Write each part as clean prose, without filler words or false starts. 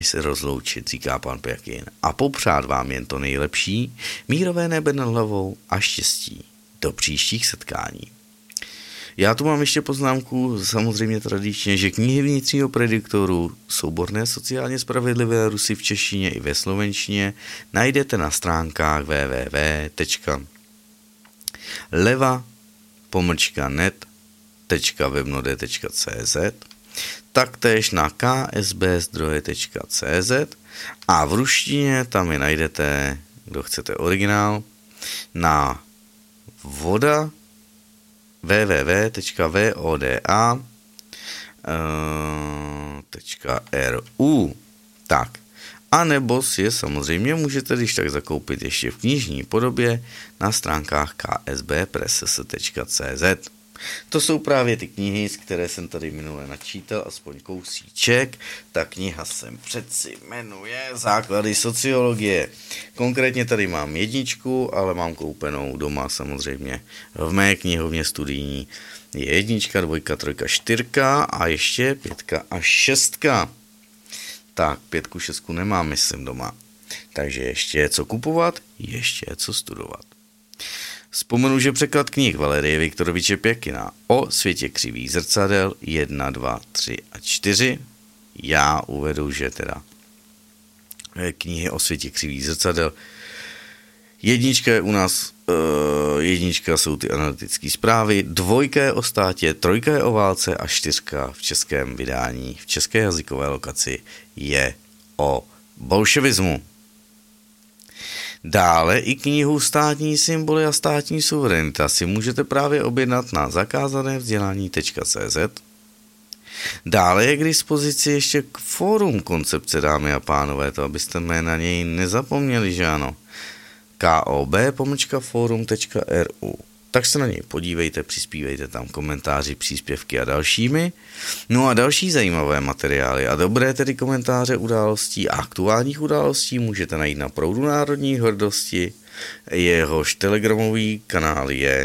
se rozloučit, říká pan Pěkin, a popřát vám jen to nejlepší, mírové nebe nad hlavou a štěstí. Do příštích setkání. Já tu mám ještě poznámku, samozřejmě tradičně, že knihy vnitřního prediktoru, souborné sociálně spravedlivé Rusy v češtině i ve slovenštině, najdete na stránkách www.leva-net.webnode.cz, taktéž na ksbzdroje.cz a v ruštině tam je najdete, kdo chcete originál, na www.voda.ru. Tak. A nebo si je samozřejmě můžete když tak zakoupit ještě v knižní podobě na stránkách ksbpress.cz. To jsou právě ty knihy, z které jsem tady minule načítal, aspoň kousíček. Ta kniha se přeci jmenuje Základy sociologie. Konkrétně tady mám 1, ale mám koupenou doma samozřejmě v mé knihovně studijní. Je 1, 2, 3, 4 a ještě 5 a 6. Tak, 5, 6 nemám, myslím, doma. Takže ještě je co kupovat, ještě je co studovat. Vzpomenu, že překlad knih Valerie Viktoroviče Pěkina o světě křivých zrcadel 1, 2, 3 a 4. Já uvedu, že teda knihy o světě křivých zrcadel. 1 je u nás, 1 jsou ty analytické zprávy, 2 je o státě, 3 je o válce a 4 v českém vydání, v české jazykové lokaci je o bolševismu. Dále i knihu Státní symboly a státní suverenita si můžete právě objednat na zakázanevzdělání.cz. Dále je k dispozici ještě k fórum koncepce, dámy a pánové, to abyste mě na něj nezapomněli, že ano. kob.forum.ru. Tak se na něj podívejte, přispívejte tam komentáři, příspěvky a dalšími. No a další zajímavé materiály a dobré tedy komentáře událostí a aktuálních událostí můžete najít na Proudu národní hrdosti. Jehož telegramový kanál je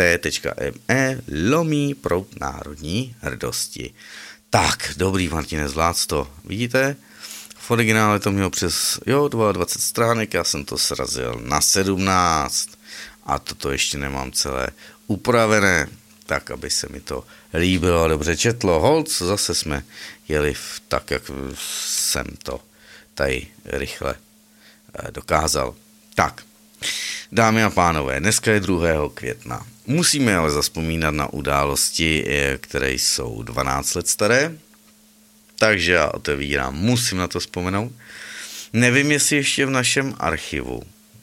t.me/Proud národní hrdosti. Tak, dobrý, Martine, zvládl to. Vidíte? V originále to mělo přes 22 stránek, já jsem to srazil na 17. A toto ještě nemám celé upravené, tak, aby se mi to líbilo a dobře četlo. Holc, zase jsme jeli tak, jak jsem to tady rychle dokázal. Tak, dámy a pánové, dneska je 2. května. Musíme ale zazpomínat na události, které jsou 12 let staré, takže já otevírám, musím na to vzpomenout. Nevím, jestli ještě v našem archivu.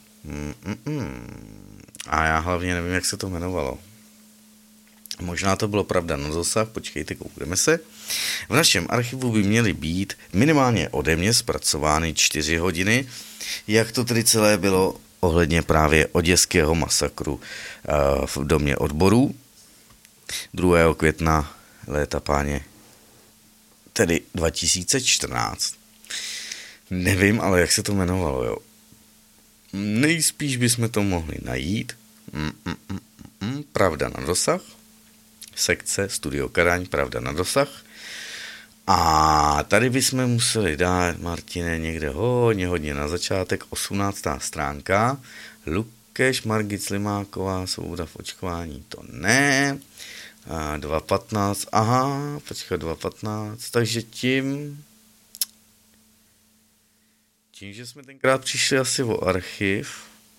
A já hlavně nevím, jak se to jmenovalo. Možná to bylo Pravda na dosah, počkejte, koukneme se. V našem archivu by měly být minimálně ode mě zpracovány 4 hodiny, jak to tedy celé bylo ohledně právě oděského masakru v domě odborů 2. května léta páně, tedy 2014. Nevím, ale jak se to jmenovalo, jo. Nejspíš bychom to mohli najít. Pravda na dosah. Sekce Studio Kadaň, Pravda na dosah. A tady bychom museli dát, Martine, někde hodně na začátek, 18. stránka. Lukeš, Margit Slimáková, svoboda v očkování, to ne. 2.15, aha, počkat, 2.15, takže tím, že jsme tenkrát přišli asi o archiv,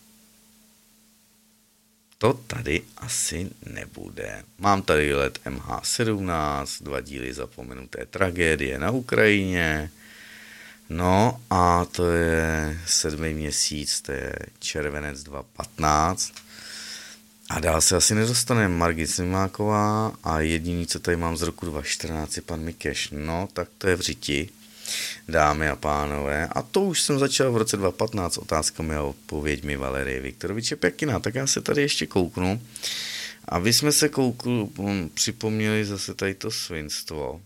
to tady asi nebude. Mám tady let MH17, 2 díly zapomenuté tragédie na Ukrajině, no a to je 7. měsíc, to je červenec 2015. A dál se asi nedostane Margit Slimáková a jediný, co tady mám z roku 2014, je pan Mikeš. No, tak to je v řiti, dámy a pánové. A to už jsem začal v roce 2015 otázkami a odpověďmi Valerie Viktoroviče Pěkina. Tak já se tady ještě kouknu. Aby jsme se připomněli zase tady to svinstvo.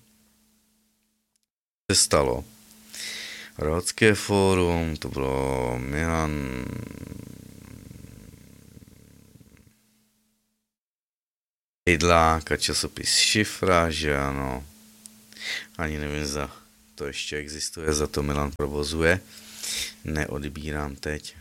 Co se stalo? Rodské fórum, to bylo Milan... Hydlák a časopis Šifra, že ano. Ani nevím, za to ještě existuje, za to Milan provozuje. Neodbírám teď.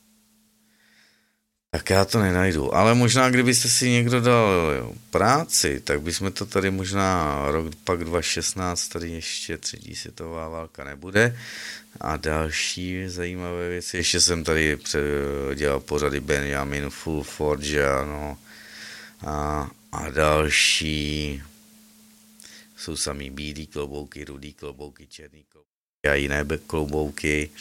Tak já to nenajdu, ale možná kdybyste si někdo dal práci, tak bychom to tady možná rok pak 2016, tady ještě třetí světová válka nebude. A další zajímavé věci, ještě jsem tady dělal pořady Benjamin Fulford, ano, a další jsou samý bílý klobouky, rudý klobouky, černý klobouky a jiné klobouky.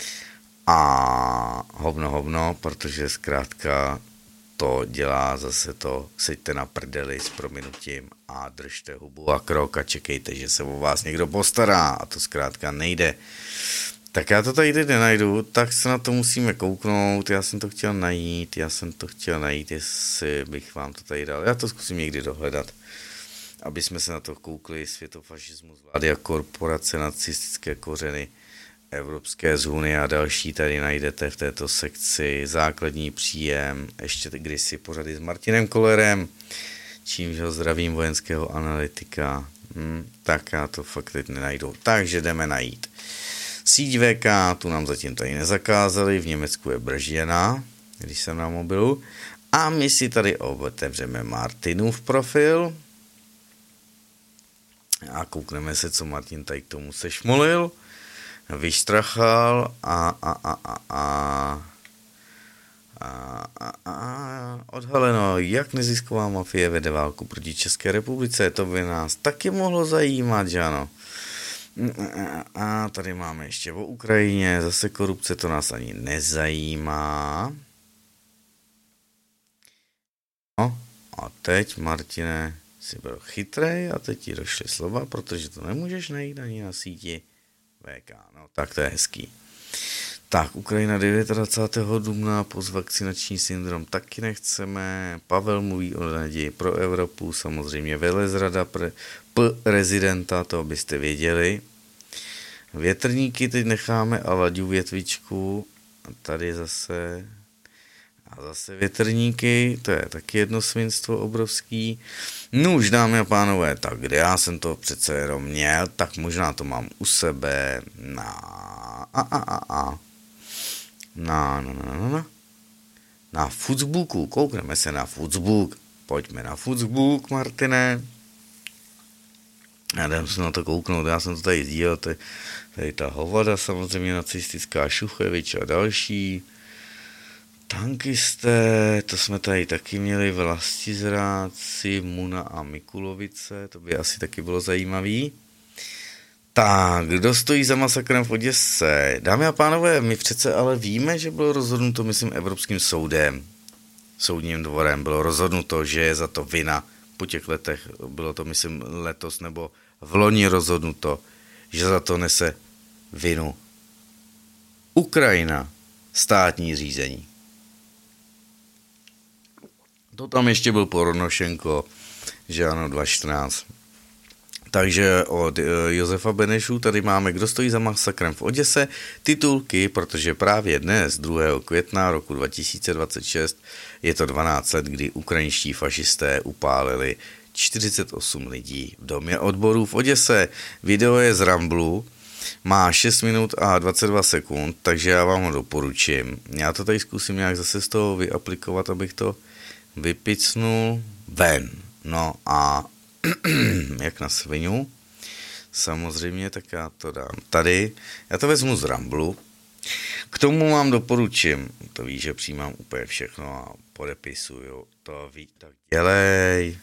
A hovno, protože zkrátka to dělá zase to, seďte na prdeli s prominutím a držte hubu a krok a čekejte, že se o vás někdo postará a to zkrátka nejde. Tak já to tady teď nenajdu, tak se na to musíme kouknout, já jsem to chtěl najít, jestli bych vám to tady dal, já to zkusím někdy dohledat, aby jsme se na to koukli, světofašismus, vlády a korporace, nacistické kořeny, Evropské zóny a další tady najdete v této sekci, základní příjem, ještě kdysi pořady s Martinem Kollerem, čímž ho zdravím, vojenského analytika, tak já to fakt teď nenajdu, takže jdeme najít. Síť VK, tu nám zatím tady nezakázali, v Německu je bržděná, když jsem na mobilu, a my si tady otevřeme Martinův profil a koukneme se, co Martin tady k tomu sešmolil, vyštrachal a odhaleno, jak nezisková mafie vede válku proti České republice, to by nás taky mohlo zajímat, že ano. A tady máme ještě o Ukrajině, zase korupce, to nás ani nezajímá. No, a teď, Martine, si byl chytrej a teď ti došly slova, protože to nemůžeš najít ani na síti VK, no tak to je hezký. Tak, Ukrajina 29. dubna, postvakcinační syndrom taky nechceme, Pavel mluví o naději pro Evropu, samozřejmě velezrada prezidenta, to byste věděli. Větrníky teď necháme a Laďu větvičku, a tady zase větrníky, to je taky jedno svinstvo obrovský. No už, dámy a pánové, tak kde já jsem to přece jenom měl, tak možná to mám u sebe na Facebooku, koukneme se na Facebook, pojďme na Facebook, Martine. Já jdem se na to kouknout, já jsem to tady sdílel, tady ta hovada, samozřejmě nacistická, Šuchevič a další. Tankisté, to jsme tady taky měli, vlastizráci, Muna a Mikulovice, to by asi taky bylo zajímavý. Tak, kdo stojí za masakrem v Oděse? Dámy a pánové, my přece ale víme, že bylo rozhodnuto, myslím, Evropským soudem, soudním dvorem, bylo rozhodnuto, že je za to vina po těch letech, bylo to, myslím, letos nebo v loni rozhodnuto, že za to nese vinu Ukrajina, státní řízení. To tam ještě byl Porošenko, že ano, 2014. Takže od Josefa Benešu tady máme, kdo stojí za masakrem v Oděse, titulky, protože právě dnes, 2. května roku 2026, je to 12 let, kdy ukrajinští fašisté upálili 48 lidí v domě odborů v Oděse. Video je z Ramblu, má 6 minut a 22 sekund, takže já vám ho doporučím. Já to tady zkusím nějak zase z toho vyaplikovat, abych to vypicnul ven. No a jak na svinu, samozřejmě, tak já to dám tady. Já to vezmu z Ramblu. K tomu vám doporučím, to víš, že přijímám úplně všechno a podepisuju. To ví, tak dělej.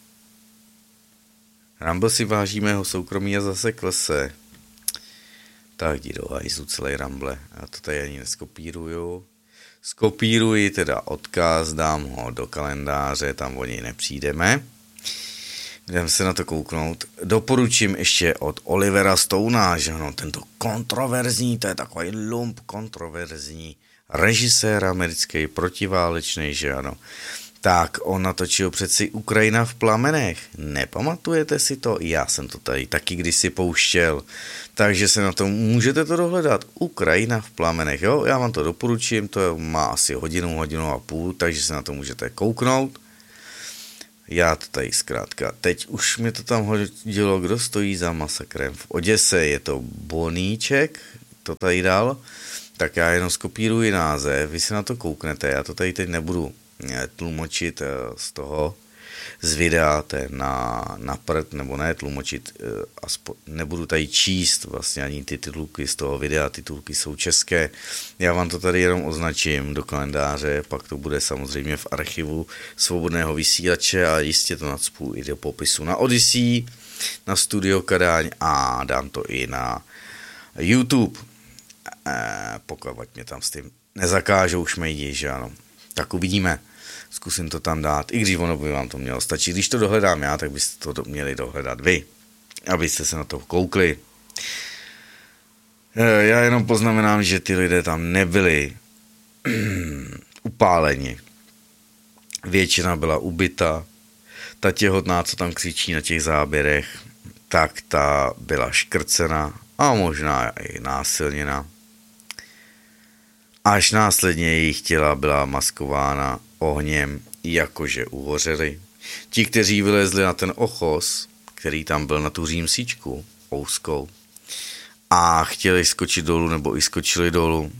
Rumble si vážíme jeho soukromí a zase klese. Tak jdi do hajzlu celý Rumble. Já to tady ani neskopíruju. Skopíruji teda odkaz, dám ho do kalendáře, tam o něj nepřijdeme. Jdeme se na to kouknout. Doporučím ještě od Olivera Stouna, že ano, tento kontroverzní, to je takový lump kontroverzní režisér americký, protiválečný, že ano. Tak on natočil přeci Ukrajina v plamenech. Nepamatujete si to? Já jsem to tady taky kdysi pouštěl. Takže se na to můžete to dohledat. Ukrajina v plamenech, jo? Já vám to doporučím, to má asi hodinu a půl, takže se na to můžete kouknout. Já to tady zkrátka, teď už mi to tam hodilo, kdo stojí za masakrem v Oděse, je to Boníček, to tady dal, tak já jenom skopíruji název, vy se na to kouknete, já to tady teď nebudu tlumočit z videa, to je na prd, nebo ne tlumočit, nebudu tady číst vlastně ani ty titulky z toho videa, titulky jsou české, já vám to tady jenom označím do kalendáře, pak to bude samozřejmě v archivu Svobodného vysílače a jistě to nacpu i do popisu na Odyssey, na Studio Kadaň a dám to i na YouTube, pokud mě tam s tím nezakážou šmejdi, že ano, tak uvidíme. Zkusím to tam dát, i když ono by vám to mělo stačit. Když to dohledám já, tak byste to měli dohledat vy, abyste se na to koukli. Já jenom poznamenám, že ty lidé tam nebyli upáleni. Většina byla ubita. Ta těhotná, co tam křičí na těch záběrech, tak ta byla škrcena a možná i násilněna. Až následně jejich těla byla maskována ohněm, jakože uhořeli. Ti, kteří vylezli na ten ochos, který tam byl na tu římsičku ouskou a chtěli skočit dolů, nebo i skočili dolů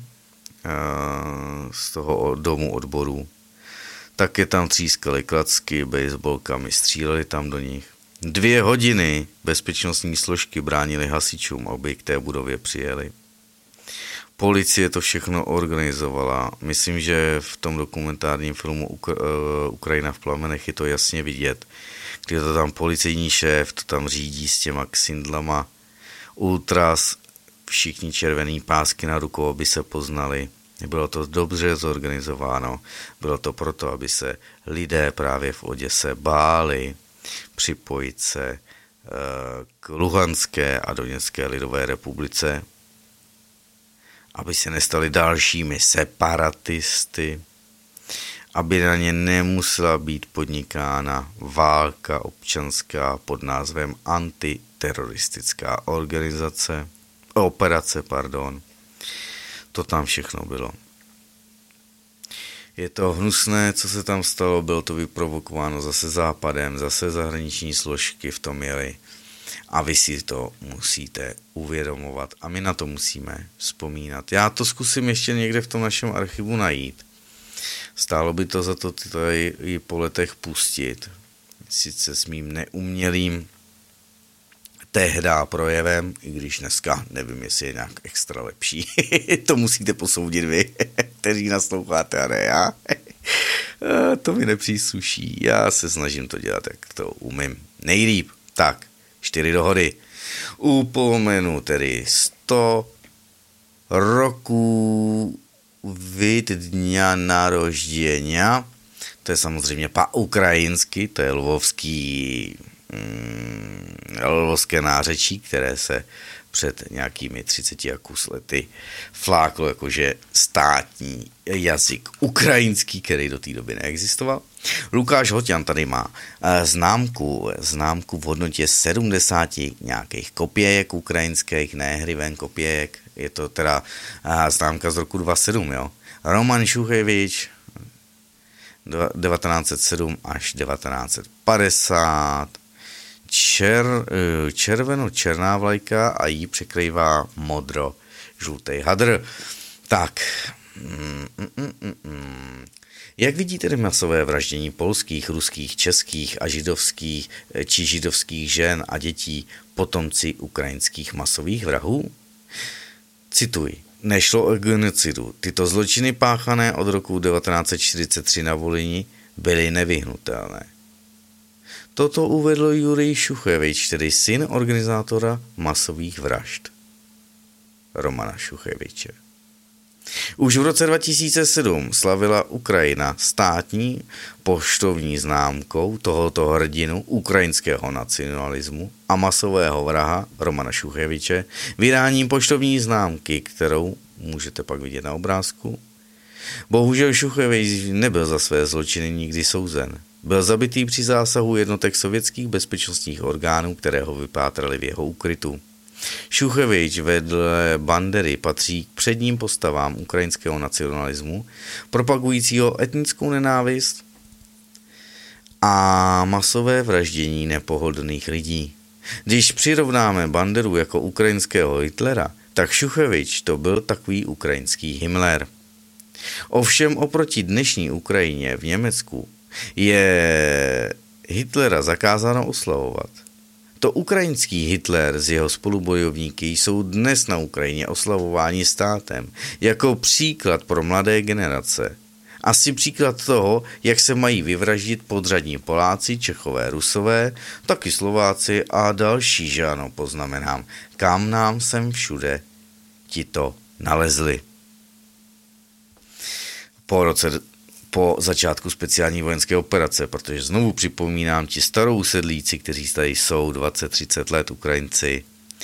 z toho domu odborů, tak je tam třískali klacky, baseballkami, stříleli tam do nich. 2 hodiny bezpečnostní složky bránili hasičům, aby k té budově přijeli. Policie to všechno organizovala. Myslím, že v tom dokumentárním filmu Ukrajina v plamenech je to jasně vidět, kdy to tam policejní šéf to tam řídí s těma ksindlama, ultras, všichni červený pásky na rukou, aby se poznali. Bylo to dobře zorganizováno. Bylo to proto, aby se lidé právě v Oděse báli připojit se k Luhanské a Doněcké lidové republice, aby se nestali dalšími separatisty, aby na ně nemusela být podnikána válka občanská pod názvem antiteroristická operace. To tam všechno bylo. Je to hnusné, co se tam stalo, bylo to vyprovokováno zase Západem, zase zahraniční složky v tom jeli. A vy si to musíte uvědomovat a my na to musíme vzpomínat. Já to zkusím ještě někde v tom našem archivu najít. Stálo by to za to tady i po letech pustit. Sice s mým neumělým tehda projevem, i když dneska nevím, jestli je nějak extra lepší. To musíte posoudit vy, kteří nasloucháte a ne já. To mi nepřísluší. Já se snažím to dělat, jak to umím. Nejlíp. Tak. 4 dohody. Upomenu tedy 100 roků від dňa naroždění. To je samozřejmě ukrajinsky, to je lvovské nářečí, které se před nějakými 30 a kus lety fláklo jakože státní jazyk ukrajinský, který do té doby neexistoval. Lukáš Hoťan tady má známku v hodnotě 70 nějakých kopějek ukrajinských, ne hryven kopějek, je to teda známka z roku 27, jo. Roman Šuchevič 1907 až 1950, červeno-černá vlajka a jí překrývá modro-žlutý hadr. Tak, jak vidíte masové vraždění polských, ruských, českých a židovských žen a dětí potomci ukrajinských masových vrahů? Cituji. Nešlo o genocidu. Tyto zločiny páchané od roku 1943 na Volyni byly nevyhnutelné. Toto uvedl Jurij Šuchevič, tedy syn organizátora masových vražd Romana Šucheviče. Už v roce 2007 slavila Ukrajina státní poštovní známkou tohoto hrdinu ukrajinského nacionalismu a masového vraha Romana Šucheviče vydáním poštovní známky, kterou můžete pak vidět na obrázku. Bohužel Šuchevič nebyl za své zločiny nikdy souzen. Byl zabitý při zásahu jednotek sovětských bezpečnostních orgánů, které ho vypátrali v jeho úkrytu. Šuchevič vedle Bandery patří k předním postavám ukrajinského nacionalismu, propagujícího etnickou nenávist a masové vraždění nepohodlných lidí. Když přirovnáme Banderu jako ukrajinského Hitlera, tak Šuchevič to byl takový ukrajinský Himmler. Ovšem oproti dnešní Ukrajině v Německu je Hitlera zakázáno oslavovat. To ukrajinský Hitler s jeho spolubojovníky jsou dnes na Ukrajině oslavováni státem jako příklad pro mladé generace. Asi příklad toho, jak se mají vyvraždit podřadní Poláci, Čechové, Rusové, taky Slováci a další, že ano, poznamenám, kam nám sem všude tito nalezli. Po začátku speciální vojenské operace, protože znovu připomínám, ti starou sedlíci, kteří tady jsou 20-30 let Ukrajinci,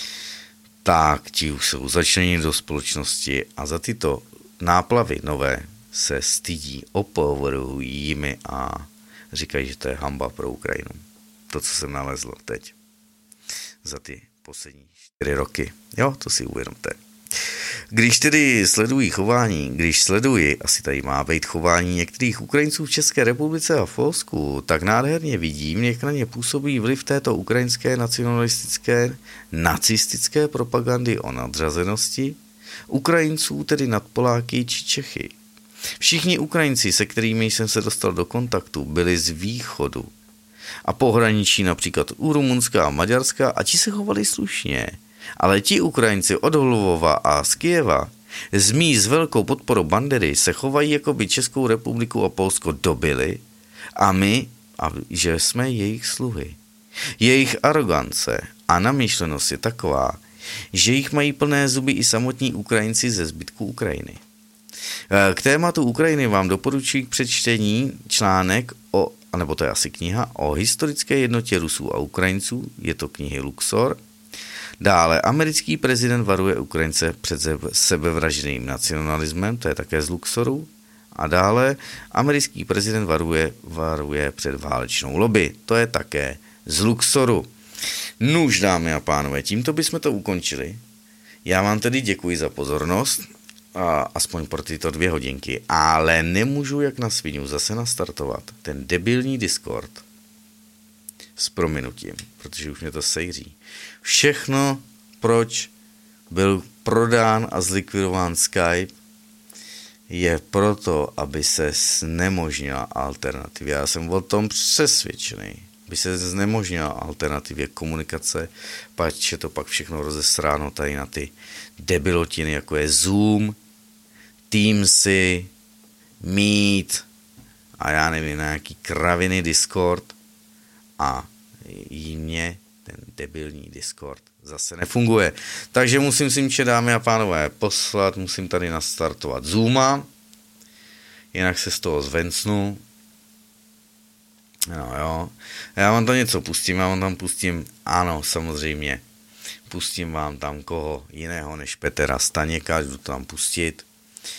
tak ti už jsou začleněni do společnosti a za tyto náplavy nové se stydí, opovrhují jimi a říkají, že to je hanba pro Ukrajinu. To, co jsem nalezl teď za ty poslední 4 roky. Jo, to si uvědomte. Když tedy sleduji, asi tady má být chování některých Ukrajinců v České republice a v Polsku, tak nádherně vidím, jak na ně působí vliv této ukrajinské nacionalistické, nacistické propagandy o nadřazenosti Ukrajinců, tedy nad Poláky či Čechy. Všichni Ukrajinci, se kterými jsem se dostal do kontaktu, byli z východu a pohraničí například u Rumunska a Maďarska a ti se chovali slušně. Ale ti Ukrajinci od Lvova a z Kyjeva, s velkou podporou Bandery, se chovají, jako by Českou republiku a Polsko dobili a my, že jsme jejich sluhy. Jejich arogance a namyšlenost je taková, že jich mají plné zuby i samotní Ukrajinci ze zbytku Ukrajiny. K tématu Ukrajiny vám doporučuji k přečtení článek nebo to je asi kniha, o historické jednotě Rusů a Ukrajinců, je to knihy Luxor. Dále americký prezident varuje Ukrajince před sebevražedným nacionalismem, to je také z Luxoru. A dále americký prezident varuje před válečnou lobby, to je také z Luxoru. Nuž, dámy a pánové, tímto bychom to ukončili. Já vám tedy děkuji za pozornost, aspoň pro tyto 2 hodinky, ale nemůžu jak na svinu zase nastartovat ten debilní Discord s prominutím, protože už mě to sejří. Všechno, proč byl prodán a zlikvidován Skype, je proto, aby se znemožnila alternativa. Já jsem o tom přesvědčený. Aby se znemožnila alternativě komunikace, pač je to pak všechno rozesráno tady na ty debilotiny, jako je Zoom, Teamsy, Meet a já nevím, nějaký kraviny Discord a mě ten debilní Discord zase nefunguje. Takže musím si, dámy a pánové, poslat, musím tady nastartovat Zooma, jinak se z toho zvencnu. No jo, já vám to něco pustím, ano, samozřejmě, pustím vám tam koho jiného než Petra Staněka, jdu to tam pustit.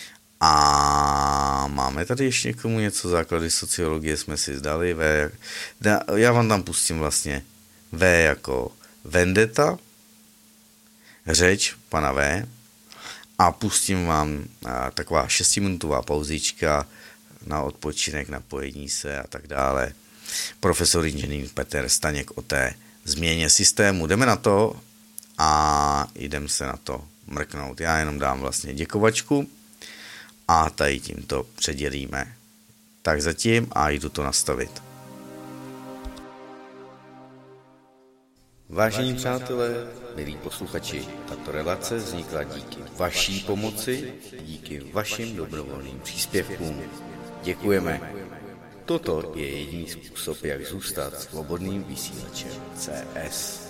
A máme tady ještě k tomu něco, základy sociologie jsme si zdali, já vám tam pustím vlastně V jako Vendetta, řeč pana V, a pustím vám taková 6minutová pauzička na odpočinek, napojení se a tak dále. Profesor inženýr Petr Staněk o té změně systému. Jdeme na to a jdem se na to mrknout. Já jenom dám vlastně děkovačku a tady tímto předělíme. Tak zatím a jdu to nastavit. Vážení přátelé, milí posluchači, tato relace vznikla díky vaší pomoci, díky vašim dobrovolným příspěvkům. Děkujeme. Toto je jediný způsob, jak zůstat svobodným vysílačem CS.